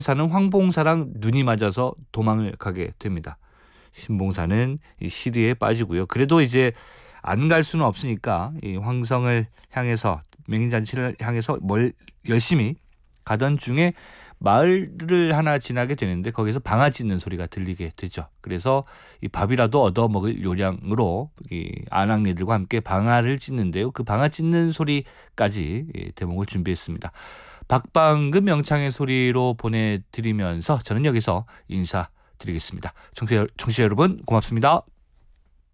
사는 황봉사랑 눈이 맞아서 도망을 가게 됩니다. 신봉사는 이 시리에 빠지고요. 그래도 이제 안 갈 수는 없으니까 이 황성을 향해서 맹인잔치를 향해서 열심히 가던 중에 마을을 하나 지나게 되는데 거기서 방아 찧는 소리가 들리게 되죠. 그래서 이 밥이라도 얻어 먹을 요량으로 이 아낙네들과 함께 방아를 찧는데요. 그 방아 찧는 소리까지 대목을 준비했습니다. 박방금 명창의 소리로 보내드리면서 저는 여기서 인사드리겠습니다. 청취자 여러분 고맙습니다.